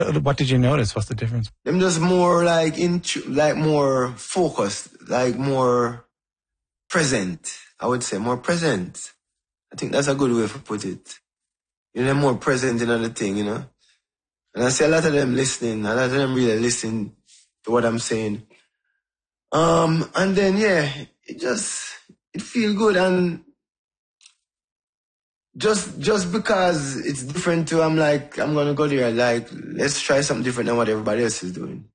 What did you notice? What's the difference? Them just more like like more focused, like more present. I would say more present. I think that's a good way to put it. You know, more present in other thing, you know. And I see a lot of them listening. A lot of them really listen to what I'm saying. And then yeah, it feel good, and just because it's different too, I'm like, I'm gonna go there. Like, let's try something different than what everybody else is doing.